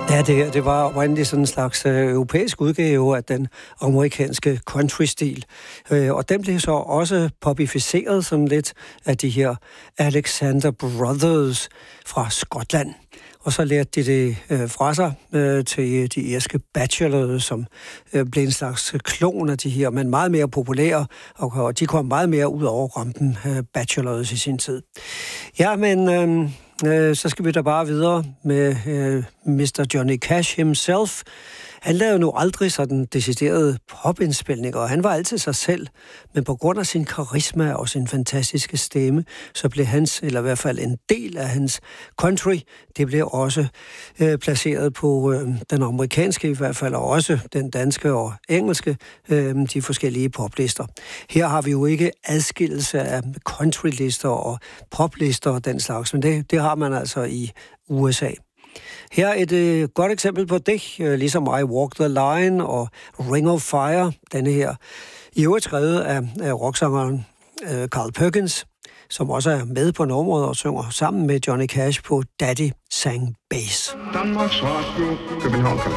Ja, det var oprindeligt sådan en slags europæisk udgave af den amerikanske country-stil. Og den blev så også popificeret som lidt af de her Alexander Brothers fra Skotland. Og så lærte de det fra sig til de irske Bachelors, som blev en slags klon af de her, men meget mere populære, og de kom meget mere ud over rampen, Bachelors i sin tid. Ja, men så skal vi da bare videre med Mr. Johnny Cash himself. Han lavede nu aldrig sådan deciderede popindspilninger, og han var altid sig selv. Men på grund af sin karisma og sin fantastiske stemme, så blev hans, eller i hvert fald en del af hans country, det blev også placeret på den amerikanske i hvert fald, og også den danske og engelske, de forskellige poplister. Her har vi jo ikke adskillelse af countrylister og poplister og den slags, men det har man altså i USA. Her er et godt eksempel på det, ligesom I Walk the Line og Ring of Fire, denne her, i øvrigt skrevet af rocksangeren Carl Perkins, som også er med på nummeret og synger sammen med Johnny Cash på Daddy Sang Bass. Danmarks Radio, København.